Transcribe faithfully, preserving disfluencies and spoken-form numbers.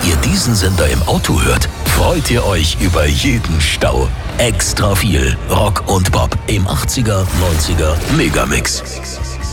ihr diesen Sender im Auto hört, freut ihr euch über jeden Stau. Extra viel Rock und Pop im achtziger, neunziger Megamix.